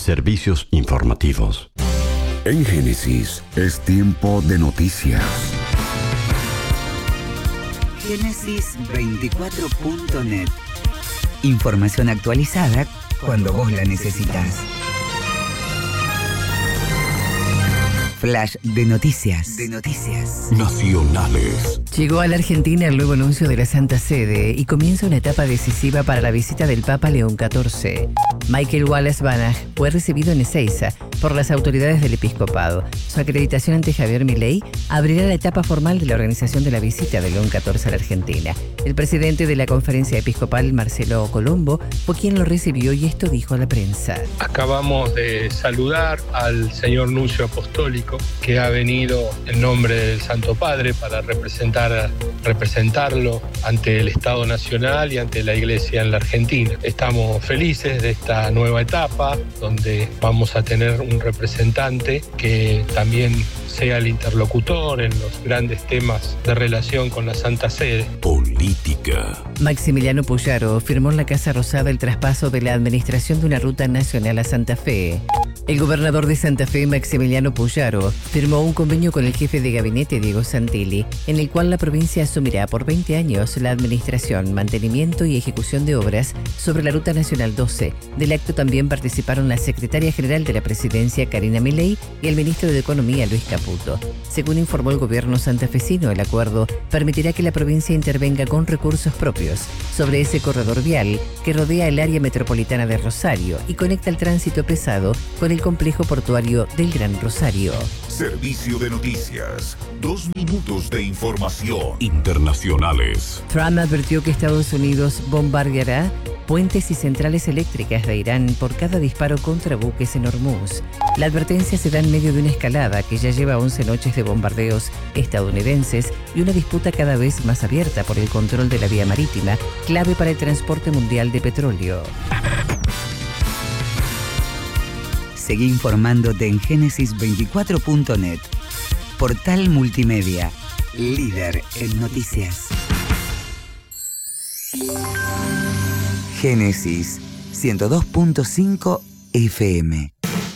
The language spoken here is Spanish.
Servicios informativos. En Génesis es tiempo de noticias. Génesis24.net. Información actualizada cuando vos la necesitas. Flash de noticias. Nacionales. Llegó a la Argentina el nuevo anuncio de la Santa Sede y comienza una etapa decisiva para la visita del Papa León XIV. Michael Wallace Banach fue recibido en Ezeiza por las autoridades del episcopado. Su acreditación ante Javier Milei abrirá la etapa formal de la organización de la visita de León XIV a la Argentina. El presidente de la conferencia episcopal, Marcelo Colombo, fue quien lo recibió y esto dijo a la prensa. Acabamos de saludar al señor nuncio apostólico que ha venido en nombre del Santo Padre para representarlo ante el Estado Nacional y ante la Iglesia en la Argentina. Estamos felices de esta nueva etapa donde vamos a tener un representante que también sea el interlocutor en los grandes temas de relación con la Santa Sede. Política. Maximiliano Puyaro firmó en la Casa Rosada el traspaso de la administración de una ruta nacional a Santa Fe. El gobernador de Santa Fe, Maximiliano Puyaro, firmó un convenio con el jefe de gabinete, Diego Santilli, en el cual la provincia asumirá por 20 años la administración, mantenimiento y ejecución de obras sobre la Ruta Nacional 12. Del acto también participaron la secretaria general de la presidencia, Karina Milei, y el ministro de Economía, Luis Caputo. Según informó el gobierno santafesino, el acuerdo permitirá que la provincia intervenga con recursos propios sobre ese corredor vial que rodea el área metropolitana de Rosario y conecta el tránsito pesado con el complejo portuario del Gran Rosario. Servicio de noticias. 2 minutos de información. Internacionales. Trump advirtió que Estados Unidos bombardeará puentes y centrales eléctricas de Irán por cada disparo contra buques en Hormuz. La advertencia se da en medio de una escalada que ya lleva 11 noches de bombardeos estadounidenses y una disputa cada vez más abierta por el control de la vía marítima, clave para el transporte mundial de petróleo. Seguí informándote en Génesis24.net. Portal multimedia, líder en noticias. Génesis 102.5 FM.